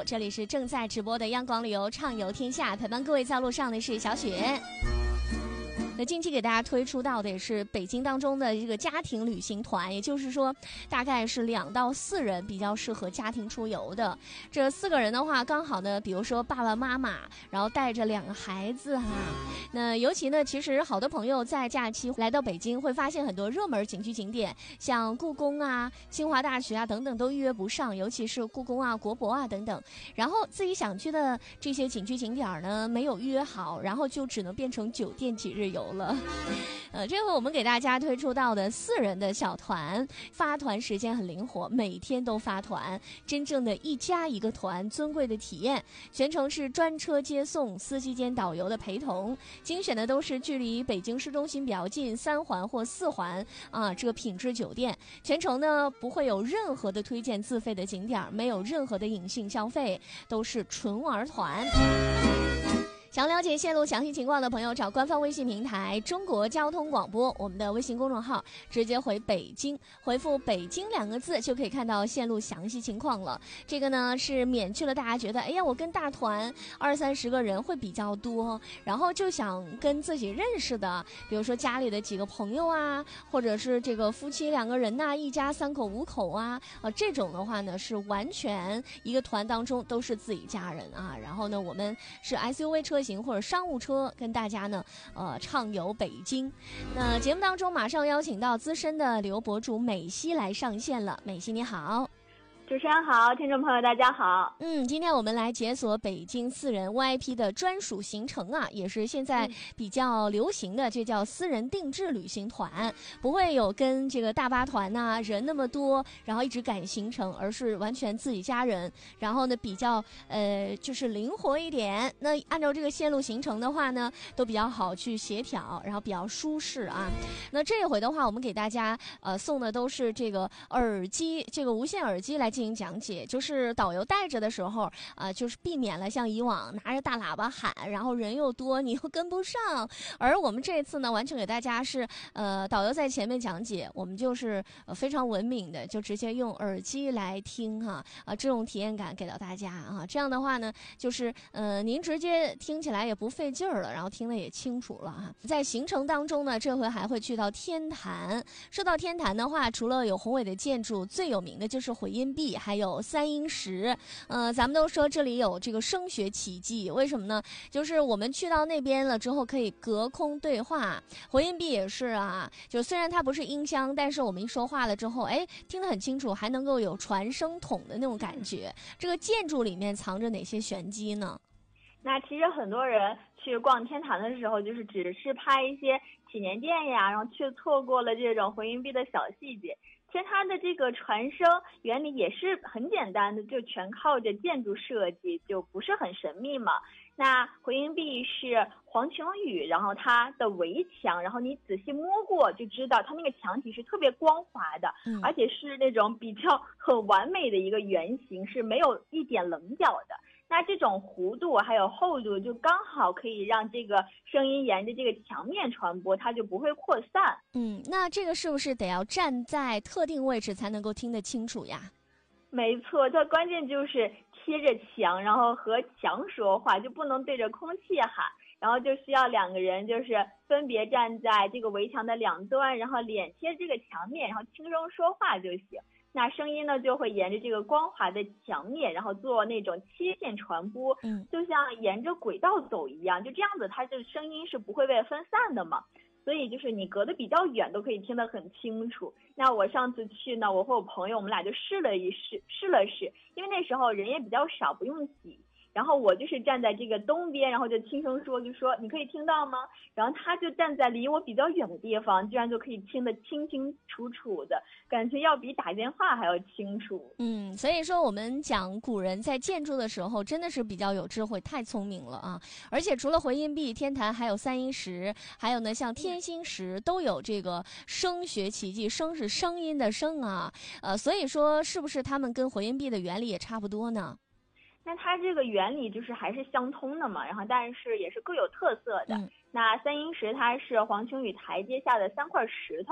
这里是正在直播的央广旅游畅游天下，陪伴各位在路上的是小雪。那近期给大家推出到的也是北京当中的这个家庭旅行团，也就是说大概是2到4人比较适合家庭出游的。这4个人的话刚好呢，比如说爸爸妈妈，然后带着2个孩子哈。那尤其呢，其实好多朋友在假期来到北京会发现很多热门景区景点，像故宫啊、清华大学啊等等都预约不上，尤其是故宫啊、国博啊等等。然后自己想去的这些景区景点呢没有预约好，然后就只能变成酒店几日游了。这回我们给大家推出到的4人的小团，发团时间很灵活，每天都发团，真正的一家一个团，尊贵的体验，全程是专车接送，司机兼导游的陪同，精选的都是距离北京市中心比较近3环或4环啊，这个品质酒店，全程呢不会有任何的推荐自费的景点，没有任何的隐性消费，都是纯玩团。想了解线路详细情况的朋友，找官方微信平台中国交通广播，我们的微信公众号直接回北京，回复北京2个字就可以看到线路详细情况了。这个呢是免去了大家觉得哎呀我跟大团20-30个人会比较多，然后就想跟自己认识的，比如说家里的几个朋友啊，或者是这个夫妻2个人呐，一家3口5口啊，这种的话呢是完全一个团当中都是自己家人啊。然后呢我们是 SUV 车型或者商务车跟大家呢畅游北京。那节目当中马上邀请到资深的旅游博主美西来上线了。美西你好。 主持人好，听众朋友大家好。 今天我们来解锁北京4人 VIP 的专属行程啊，也是现在比较流行的，这叫私人定制旅行团，不会有跟这个大巴团呐人那么多，然后一直赶行程，而是完全自己家人，然后呢比较就是灵活一点。那按照这个线路行程的话呢，都比较好去协调，然后比较舒适啊。那这一回的话，我们给大家送的都是这个耳机，这个无线耳机来进行讲解，就是导游带着的时候就是避免了像以往拿着大喇叭喊，然后人又多你又跟不上。而我们这次呢完全给大家是导游在前面讲解，我们就是非常文明的就直接用耳机来听这种体验感给到大家啊。这样的话呢就是您直接听起来也不费劲儿了，然后听得也清楚了哈。在行程当中呢，这回还会去到天坛。说到天坛的话，除了有宏伟的建筑，最有名的就是回音壁，还有3英石。咱们都说这里有这个声学奇迹，为什么呢？就是我们去到那边了之后可以隔空对话。回音壁也是啊，就虽然它不是音箱，但是我们一说话了之后听得很清楚，还能够有传声筒的那种感觉。这个建筑里面藏着哪些玄机呢？ 那其实很多人去逛天坛的时候，就是只是拍一些祈年殿呀，然后却错过了这种回音壁的小细节。其实它的这个传声原理也是很简单的，就全靠着建筑设计，就不是很神秘嘛。那回音壁是黄琼宇，然后它的围墙，然后你仔细摸过就知道它那个墙体是特别光滑的，而且是那种比较很完美的一个圆形，是没有一点棱角的。那这种弧度还有厚度就刚好可以让这个声音沿着这个墙面传播，它就不会扩散。 那这个是不是得要站在特定位置才能够听得清楚呀？ 没错，它关键就是贴着墙，然后和墙说话，就不能对着空气喊，然后就需要2个人就是分别站在这个围墙的2端，然后脸贴这个墙面，然后轻声说话就行。那声音呢就会沿着这个光滑的墙面，然后做那种切线传播，就像沿着轨道走一样，就这样子它这声音是不会被分散的嘛。所以就是你隔得比较远都可以听得很清楚。那我上次去呢，我和我朋友我们俩就试了试，因为那时候人也比较少，不用挤。然后我就是站在这个东边，然后就轻声说，就说你可以听到吗？然后他就站在离我比较远的地方，居然就可以听得清清楚楚的，感觉要比打电话还要清楚。 所以说我们讲古人在建筑的时候真的是比较有智慧，太聪明了啊！而且除了回音壁、天坛，还有3英石，还有呢像天心石都有这个声学奇迹，声是声音的声啊，所以说是不是他们跟回音壁的原理也差不多呢？ 那它这个原理就是还是相通的嘛，然后但是也是各有特色的。那3英石它是黄琼宇台阶下的3块石头，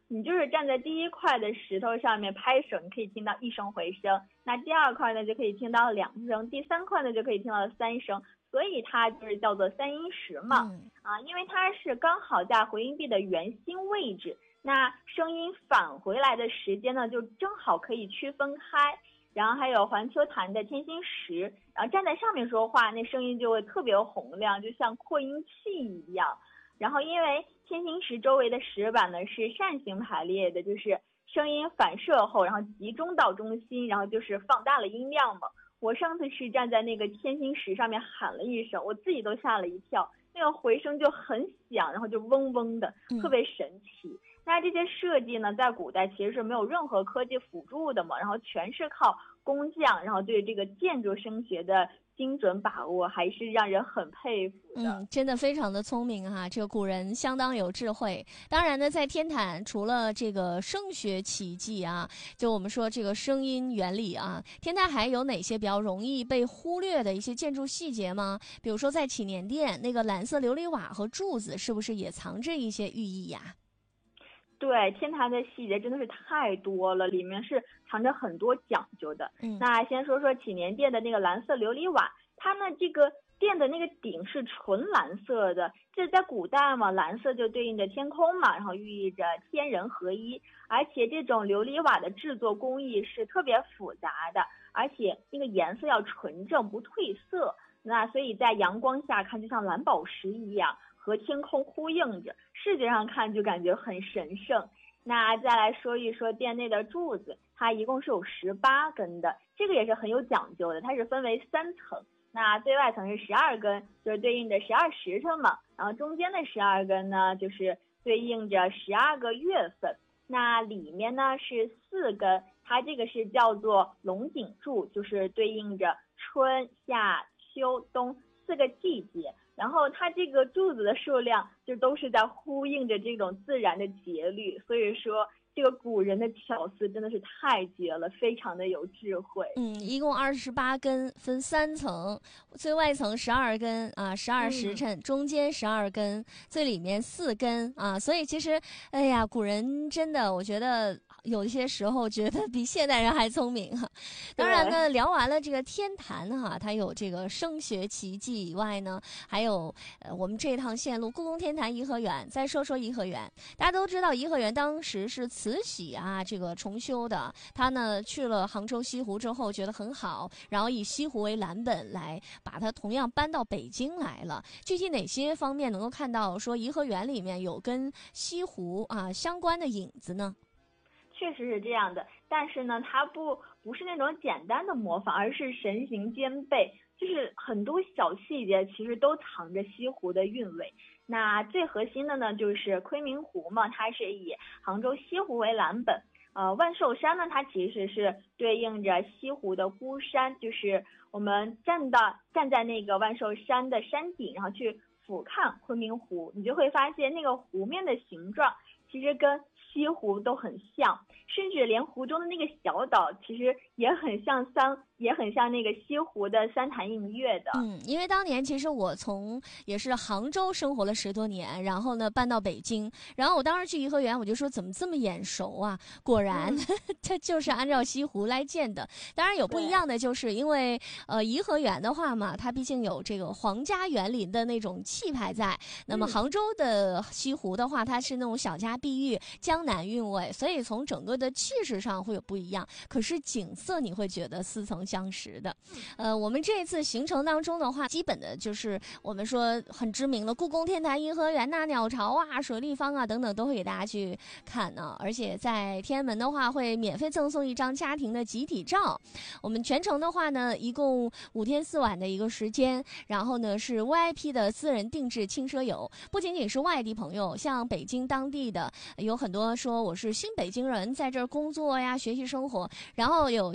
你就是站在第一块的石头上面拍手，你可以听到1声回声，那第2块呢就可以听到2声，第3块呢就可以听到3声，所以它就是叫做3音石嘛。因为它是刚好在回音壁的圆心位置，那声音返回来的时间呢就正好可以区分开。然后还有环球坛的天心石，然后站在上面说话，那声音就会特别洪亮，就像扩音器一样。然后因为天心石周围的石板呢是扇形排列的，就是声音反射后，然后集中到中心，然后就是放大了音量嘛。我上次是站在那个天心石上面喊了一声，我自己都吓了一跳，那个回声就很响，然后就嗡嗡的，特别神奇。那这些设计呢，在古代其实是没有任何科技辅助的嘛，然后全是靠工匠，然后对这个建筑声学的精准把握，还是让人很佩服的。 真的非常的聪明哈，这个古人相当有智慧。当然呢，在天坛除了这个声学奇迹啊，就我们说这个声音原理啊，天坛还有哪些比较容易被忽略的一些建筑细节吗？比如说在祈年殿那个蓝色琉璃瓦和柱子，是不是也藏着一些寓意呀？ 对，天坛的细节真的是太多了，里面是藏着很多讲究的。那先说说祈年殿的那个蓝色琉璃瓦，它呢这个殿的那个顶是纯蓝色的，这在古代嘛，蓝色就对应着天空嘛，然后寓意着天人合一。而且这种琉璃瓦的制作工艺是特别复杂的，而且那个颜色要纯正不褪色，那所以在阳光下看就像蓝宝石一样，和天空呼应着，视觉上看就感觉很神圣。那再来说一说殿内的柱子，它一共是有18根的，这个也是很有讲究的，它是分为3层。那最外层是12根，就是对应着12时辰嘛，然后中间的12根呢，就是对应着12个月份。那里面呢是4根，它这个是叫做龙井柱，就是对应着春夏秋冬4个季节。然后它这个柱子的数量就都是在呼应着这种自然的节律，所以说这个古人的巧思真的是太绝了，非常的有智慧。 一共28根，分3层，最外层12根啊，12时辰，中间12根，最里面4根啊，所以其实，哎呀，古人真的，我觉得有一些时候觉得比现代人还聪明哈。当然呢，聊完了这个天坛哈，它有这个声学奇迹以外呢，还有我们这一趟线路故宫天坛颐和园。再说说颐和园，大家都知道颐和园当时是慈禧啊这个重修的，他呢去了杭州西湖之后觉得很好，然后以西湖为蓝本来把它同样搬到北京来了。具体哪些方面能够看到说颐和园里面有跟西湖啊相关的影子呢？ 确实是这样的，但是呢，它不是那种简单的模仿，而是神形兼备，就是很多小细节其实都藏着西湖的韵味。那最核心的呢，就是昆明湖嘛，它是以杭州西湖为蓝本。万寿山呢，它其实是对应着西湖的孤山，就是我们站在那个万寿山的山顶，然后去俯瞰昆明湖，你就会发现那个湖面的形状其实跟西湖都很像，甚至连湖中的那个小岛其实也很像那个西湖的三潭印月的。 因为当年其实我也是杭州生活了10多年，然后呢搬到北京，然后我当时去颐和园，我就说怎么这么眼熟啊？果然，它就是按照西湖来建的。当然有不一样的，就是因为颐和园的话嘛，它毕竟有这个皇家园林的那种气派在。那么杭州的西湖的话，它是那种小家碧玉、江南韵味，所以从整个的气势上会有不一样。可是景色你会觉得似曾相识的。我们这次行程当中的话，基本的就是我们说很知名的故宫天坛颐和园呐、鸟巢啊、水立方啊等等，都会给大家去看呢。而且在天安门的话，会免费赠送一张家庭的集体照。我们全程的话呢，一共5天4晚的一个时间，然后呢是 VIP 的私人定制轻奢游，不仅仅是外地朋友，像北京当地的有很多说我是新北京人，在这儿工作呀、学习生活，然后有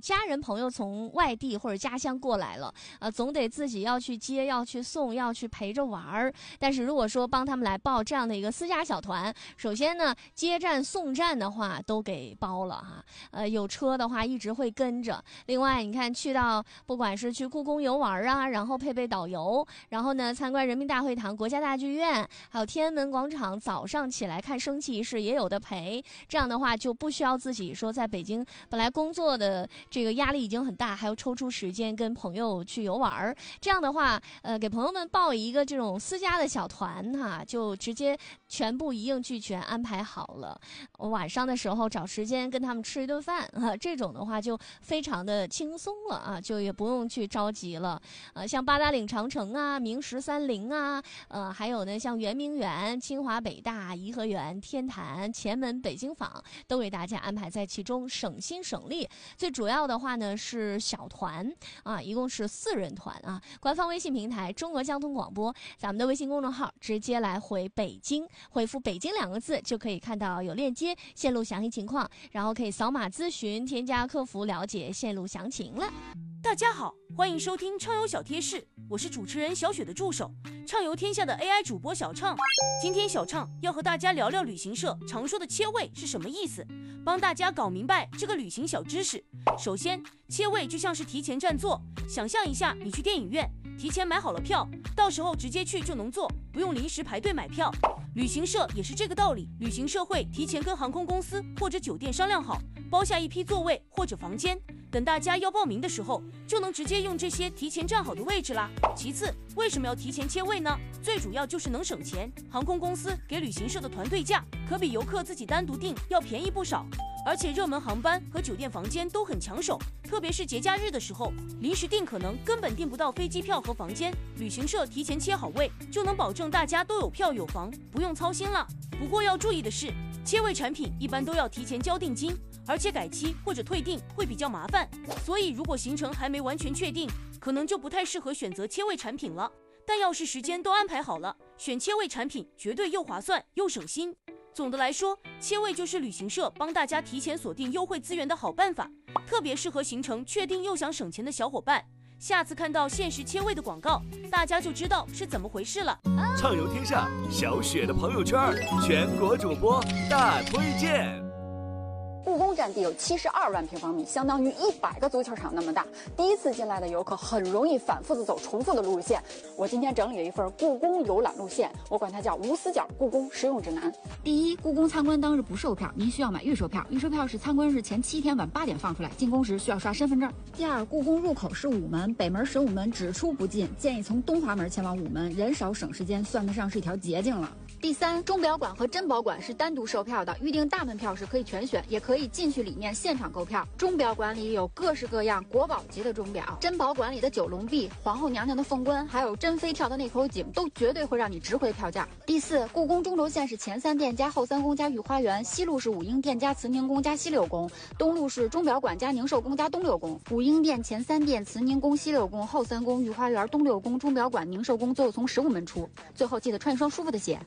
家人朋友从外地或者家乡过来了，总得自己要去接，要去送，要去陪着玩儿。但是如果说帮他们来报这样的一个私家小团，首先呢，接站送站的话都给包了哈，有车的话一直会跟着。另外，你看去到不管是去故宫游玩啊，然后配备导游，然后呢参观人民大会堂、国家大剧院，还有天安门广场，早上起来看升旗仪式也有的陪。这样的话就不需要自己说在北京本来工作的这个压力已经很大，还要抽出时间跟朋友去游玩。这样的话，给朋友们报一个这种私家的小团哈，就直接全部一应俱全安排好了。晚上的时候找时间跟他们吃一顿饭啊，这种的话就非常的轻松了啊，就也不用去着急了。像八达岭长城啊、明十三陵啊，还有呢像圆明园、清华北大、颐和园、天坛、前门、北京坊都给大家安排在其中，省心省力。最主要的话呢是小团啊，一共是4人团啊。官方微信平台中国交通广播，咱们的微信公众号直接来回北京，回复北京2个字就可以看到有链接，线路详细情况，然后可以扫码咨询，添加客服了解线路详情了。 大家好，欢迎收听畅游小贴士，我是主持人小雪的助手，畅游天下的 AI 主播小畅。今天小畅要和大家聊聊旅行社常说的切位是什么意思，帮大家搞明白这个旅行小知识。首先，切位就像是提前占座，想象一下你去电影院，提前买好了票，到时候直接去就能坐，不用临时排队买票。旅行社也是这个道理，旅行社会提前跟航空公司或者酒店商量好，包下一批座位或者房间，等大家要报名的时候，就能直接用这些提前占好的位置啦。其次，为什么要提前切位呢？最主要就是能省钱，航空公司给旅行社的团队价可比游客自己单独订要便宜不少，而且热门航班和酒店房间都很抢手，特别是节假日的时候，临时订可能根本订不到飞机票和房间，旅行社提前切好位，就能保证大家都有票有房，不用操心了。不过要注意的是，切位产品一般都要提前交定金，而且改期或者退订会比较麻烦，所以如果行程还没完全确定，可能就不太适合选择切位产品了。但要是时间都安排好了，选切位产品绝对又划算又省心。总的来说，切位就是旅行社帮大家提前锁定优惠资源的好办法，特别适合行程确定又想省钱的小伙伴。下次看到限时切位的广告，大家就知道是怎么回事了。 畅游天下，小雪的朋友圈，全国主播大推荐。 故宫占地有72万平方米，相当于100个足球场那么大。第一次进来的游客很容易反复的走重复的路线。我今天整理了一份故宫游览路线，我管它叫无死角故宫实用指南。 第一，故宫参观当日不售票，您需要买预售票。预售票是参观日前7天晚8点放出来，进宫时需要刷身份证。第二，故宫入口是午门，北门15门只出不进，建议从东华门前往午门，人少省时间，算得上是一条捷径了。第三，钟表馆和珍宝馆是单独售票的，预订大门票时可以全选，也可以进去里面现场购票。钟表馆里有各式各样国宝级的钟表，珍宝馆里的九龙壁、皇后娘娘的凤冠，还有珍妃跳的那口井，都绝对会让你值回票价。第四，故宫中轴线是前3殿加后3宫加御花园，西路是武英殿加慈宁宫加西六宫，东路是钟表馆加宁寿宫加东六宫。武英殿前3殿、慈宁宫、西六宫，后3宫、御花园、东六宫、钟表馆、宁寿宫，最后从15门出。最后记得穿一双舒服的鞋。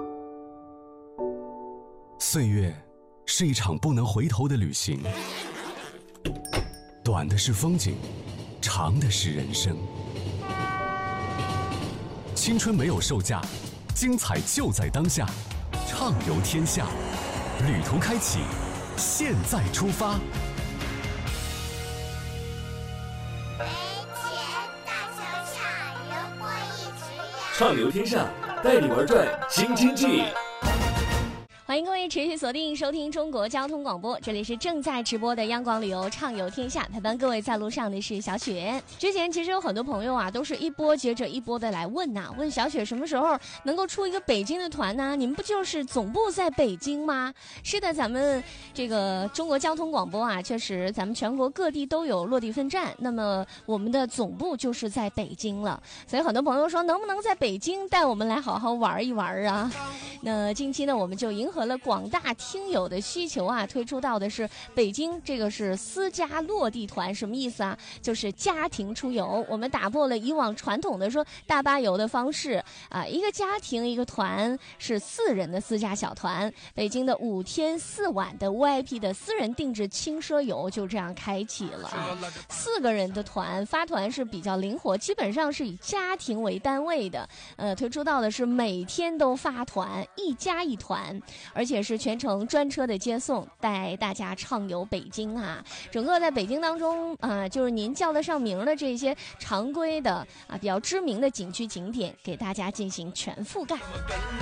岁月是一场不能回头的旅行，短的是风景，长的是人生。青春没有售价，精彩就在当下。畅游天下，旅途开启，现在出发。 畅游天下，带你玩转新经济。 欢迎各位持续锁定收听中国交通广播，这里是正在直播的央广旅游畅游天下，陪伴各位在路上的是小雪。之前其实有很多朋友啊，都是一波接着一波的来问呐，问小雪什么时候能够出一个北京的团呢？你们不就是总部在北京吗？是的，咱们这个中国交通广播啊，确实咱们全国各地都有落地分站，那么我们的总部就是在北京了。所以很多朋友说，能不能在北京带我们来好好玩一玩啊？那近期呢，我们就迎合了国广大听友的需求啊，推出到的是北京这个是私家落地团，什么意思啊？就是家庭出游。我们打破了以往传统的说大巴游的方式啊，一个家庭一个团是4人的私家小团。北京的5天4晚的 VIP 的私人定制轻奢游就这样开启了啊。4个人的团发团是比较灵活，基本上是以家庭为单位的。推出到的是每天都发团，1家1团，而且是全程专车的接送，带大家畅游北京啊。整个在北京当中就是您叫得上名的这些常规的比较知名的景区景点，给大家进行全覆盖。